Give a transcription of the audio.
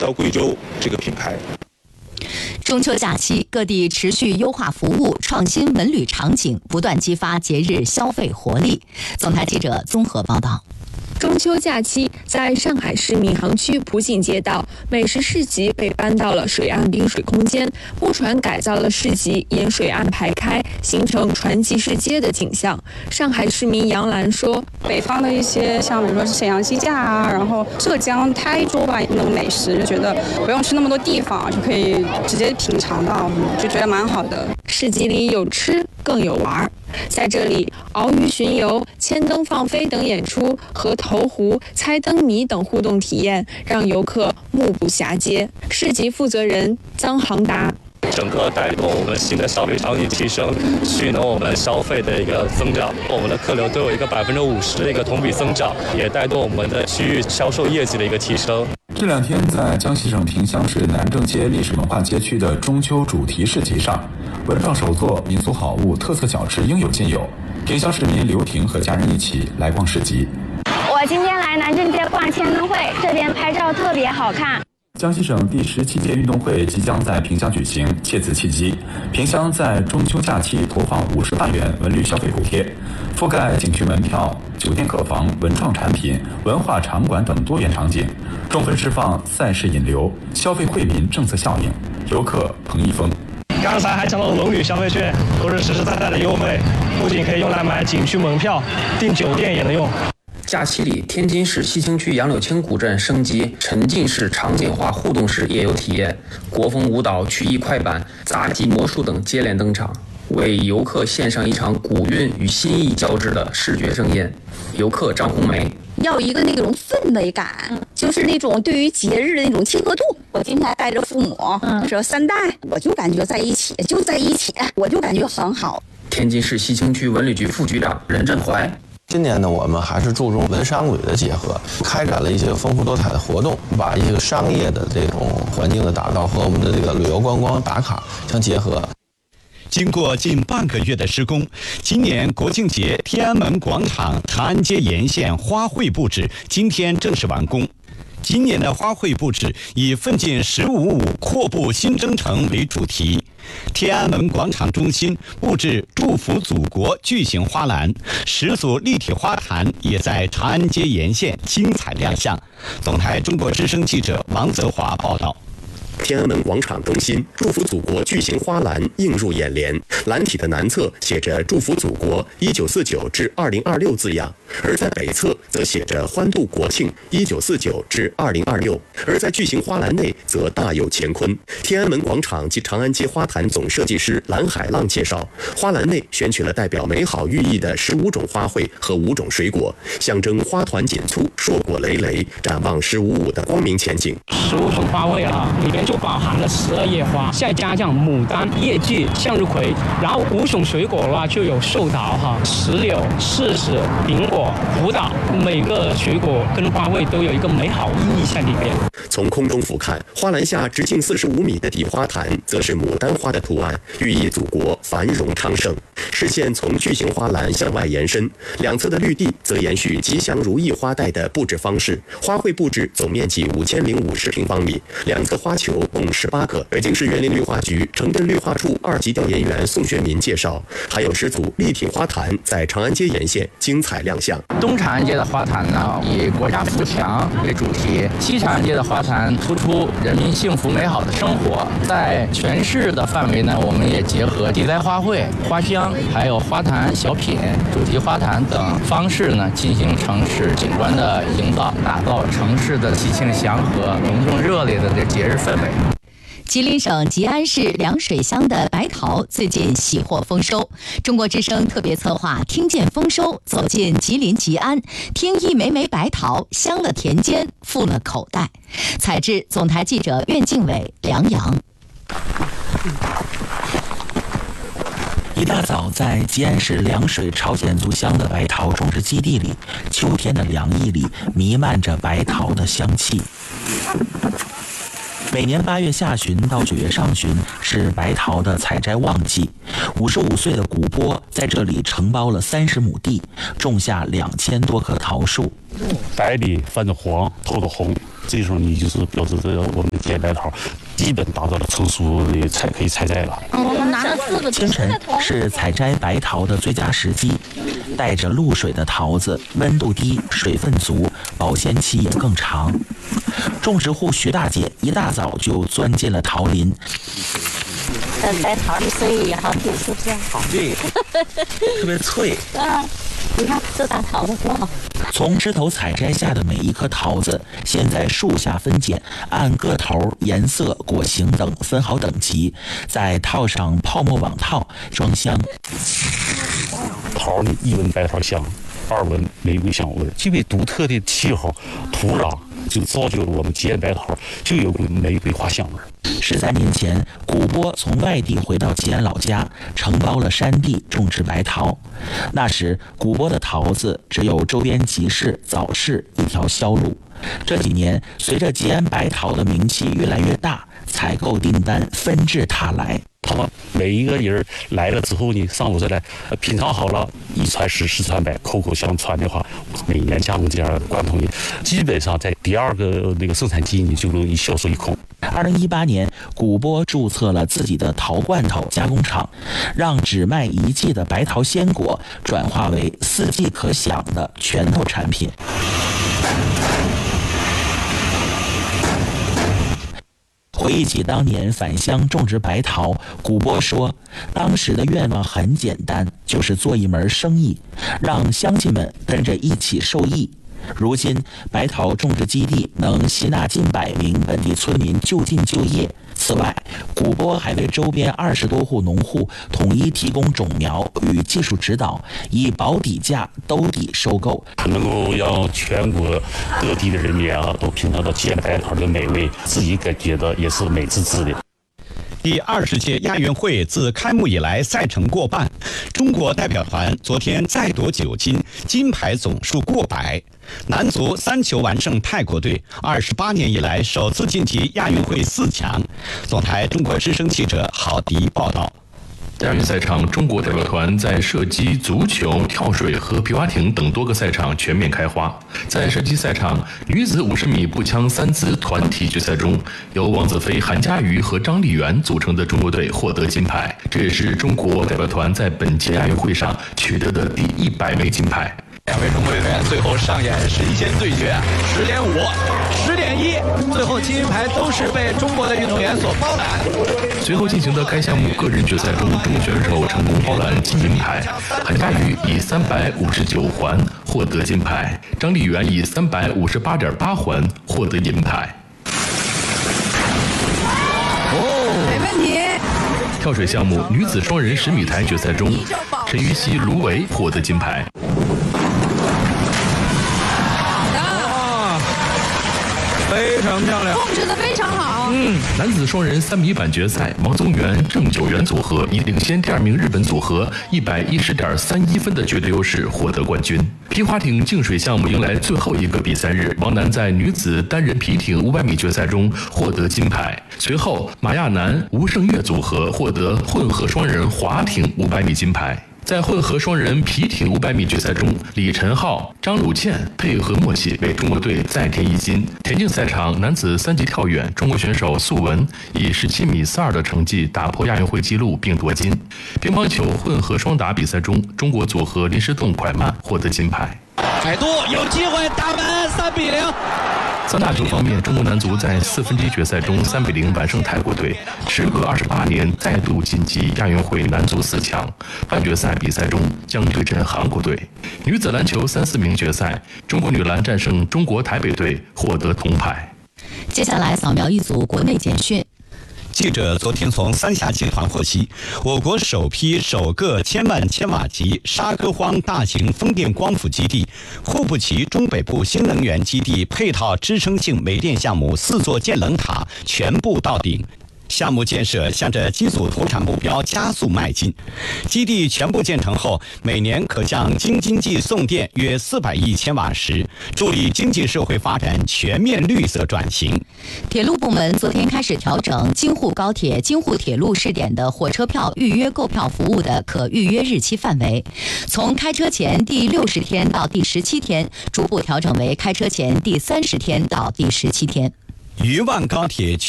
到贵州这个品牌。 中秋假期，各地持续优化服务、创新文旅场景，不断激发节日消费活力。总台记者综合报道。 中秋假期，在上海市闵行区普锦街道，美食市集被搬到了水岸冰水空间，木船改造了市集，沿水岸排开，形成船集市街的景象。上海市民杨澜说：“ 北方的一些像比如说沈阳鸡架啊，然后浙江台州吧那种美食，就觉得不用去那么多地方，就可以直接品尝到，就觉得蛮好的。 市集里有吃，更有玩。”在这里，鳌鱼巡游、千灯放飞等演出和投壶、猜灯谜等互动体验，让游客目不暇接。市集负责人臧航达。 整个带动我们新的消费场景提升，蓄能我们消费的一个增长，我们的客流都有一个50%的一个同比增长，也带动我们的区域销售业绩的一个提升。 这两天，在江西省萍乡市南正街历史文化街区的中秋主题市集上，文创手作、民俗好物、特色小吃应有尽有。萍乡市民刘婷和家人一起来逛市集。 我今天来南正街逛千灯会，这边拍照特别好看。 江西省第17届运动会即将在萍乡举行，借此契机，萍乡在中秋假期投放50万元文旅消费补贴，覆盖景区门票、酒店客房、文创产品、文化场馆等多元场景，充分释放赛事引流、消费惠民政策效应，游客彭一峰。 刚才还讲了文旅消费券，都是实实在在的优惠，不仅可以用来买景区门票，订酒店也能用。 假期里，天津市西青区杨柳青古镇升级沉浸式场景化互动式夜游体验，国风舞蹈、曲艺快板、杂技魔术等接连登场，为游客献上一场古韵与新意交织的视觉盛宴。游客张红梅要一个那种氛围感，就是那种对于节日的那种亲和度。我今天带着父母，说3代，我就感觉在一起，我就感觉很好。 天津市西青区文旅局副局长任振怀。 今年呢，我们还是注重文商旅的结合，开展了一些丰富多彩的活动，把一些商业的这种环境的打造和我们的这个旅游观光打卡相结合。 经过近半个月的施工，今年国庆节天安门广场、长安街沿线花卉布置今天正式完工。今年的花卉布置以奋进15.5阔步新征程为主题，天安门广场中心布置祝福祖国巨型花篮，10组立体花坛也在长安街沿线精彩亮相。总台中国之声记者王泽华报道。 天安门广场中心祝福祖国巨型花篮映入眼帘，篮体的南侧写着祝福祖国1949至2026字样，而在北侧则写着欢度国庆1949至2026，而在巨型花篮内则大有乾坤。天安门广场及长安街花坛总设计师蓝海浪介绍，花篮内选取了代表美好寓意的15种花卉和5种水果，象征花团锦簇、硕果累累，展望15.5的光明前景。 15种花卉啊，里面就包含了12叶花，再加上牡丹、叶季、向日葵，然后5种水果的话就有寿桃、石榴、柿子、苹果、葡萄，每个水果跟花卉都有一个美好意义在里边。 从空中俯瞰，花篮下直径45米的底花坛，则是牡丹花的图案，寓意祖国繁荣昌盛。视线从巨型花篮向外延伸，两侧的绿地则延续吉祥如意花带的布置方式。花卉布置总面积5050平方米，两侧花球共18个。北京市园林绿化局城镇绿化处2级调研员宋学民介绍，还有10组立体花坛在长安街沿线精彩亮相。 东长安街的花坛呢，以国家富强为主题；西长安街的花坛突出人民幸福美好的生活。在全市的范围呢，我们也结合地栽花卉、花香，还有花坛小品、主题花坛等方式呢，进行城市景观的营造，打造城市的喜庆祥和、隆重热烈的节日氛围。 吉林省吉安市凉水乡的白桃最近喜获丰收，中国之声特别策划听见丰收，走进吉林吉安，听一枚枚白桃，香了田间，富了口袋。采制总台记者苑敬伟、梁阳。 一大早，在吉安市凉水朝鲜族乡的白桃种植基地里，秋天的凉意里弥漫着白桃的香气。每年8月下旬到9月上旬是白桃的采摘旺季。55岁的古波在这里承包了30亩地，种下2000多棵桃树。 白里泛着黄，透着红， 这时候你就是标志着我们吉安白桃基本达到了成熟的可以采摘了。 清晨是采摘白桃的最佳时机，带着露水的桃子温度低、水分足，保鲜期也更长。种植户徐大姐一大早就钻进了桃林。 白桃的水也好，皮是不是好？ 对，特别脆。 你看这大桃子多好。 从枝头采摘下的每一颗桃子，先在树下分拣，按个头、颜色、果形等分好等级，再套上泡沫网套，装箱。 桃呢，一闻白桃香，二闻玫瑰香味，具备独特的气候、土壤，就造就了我们吉安白桃就有玫瑰花香味。 13年前，古波从外地回到吉安老家，承包了山地种植白桃。那时，古波的桃子只有周边集市、早市一条销路。这几年，随着吉安白桃的名气越来越大，采购订单纷至沓来。 他们每一个人来了之后呢，上午再来品尝好了，一传十，十传百，口口相传的话，每年加工这样的罐头呢，基本上在第二个那个生产季你就容易销售一空。 2018年，古波注册了自己的桃罐头加工厂，让只卖一季的白桃鲜果转化为4季可享的拳头产品。回忆起当年返乡种植白桃，古波说，当时的愿望很简单，就是做一门生意，让乡亲们跟着一起受益。如今，白桃种植基地能吸纳近100名本地村民就近就业。此外，古波还为周边20多户农户统一提供种苗与技术指导，以保底价兜底收购， 能够让全国各地的人民都品尝到吉安白桃的美味，自己感觉到也是美滋滋的。 第20届亚运会自开幕以来赛程过半，中国代表团昨天再夺9金，金牌总数过100。男足3球完胜泰国队，28年以来首次晋级亚运会4强。总台中国之声记者郝迪报道。 亚运赛场，中国代表团在射击、足球、跳水和皮划艇等多个赛场全面开花。在射击赛场，女子50米步枪3姿团体决赛中，由王子飞、韩佳瑜和张丽媛组成的中国队获得金牌，这也是中国代表团在本届亚运会上取得的第100枚金牌。 2位中国运动员最后上演实线对决，10.5、10.1，最后金银牌都是被中国的运动员所包揽。 随后进行的该项目个人决赛中，中国选手成功包揽金银牌，韩佳瑜以359环获得金牌，张丽媛以358.8环获得银牌。 没问题。 跳水项目女子双人10米台决赛中，陈芋汐、卢维获得金牌。 非常漂亮， 控制得非常好。 男子双人3米板决赛，王宗源、郑九元组合以领先第2名日本组合110.31分的绝对优势获得冠军。皮划艇净水项目迎来最后一个比赛日，王楠在女子单人皮艇500米决赛中获得金牌。随后，马亚楠、吴胜月组合获得混合双人划艇500米金牌。在混合双人皮艇500米决赛中，李晨浩、张鲁倩配合默契，为中国队再添1金。田径赛场，男子3级跳远，中国选手素文以17米42的成绩打破亚运会纪录并夺金。乒乓球混合双打比赛中，中国组合林诗栋、蒯曼获得金牌。 海都有机会打门，3比0。 三大球方面，中国男足在4分之一决赛中3比0完胜泰国队，时隔28年再度晋级亚运会男足4强。半决赛比赛中将对阵韩国队。女子篮球3、4名决赛，中国女篮战胜中国台北队，获得铜牌。 接下来扫描一组国内简讯。 记者昨天从三峡集团获悉，我国首个1000万千瓦级沙戈荒大型风电光伏基地户部齐中北部新能源基地配套支撑性煤电项目4座建冷塔全部到顶。 项目建设向着机组投产目标加速迈进。基地全部建成后，每年可向京津冀送电约400亿千瓦时，助力经济社会发展全面绿色转型。 铁路部门昨天开始调整京沪高铁、京沪铁路试点的火车票预约购票服务的可预约日期范围，从开车前第60天到第17天，逐步调整为开车前第30天到第17天。 渝万高铁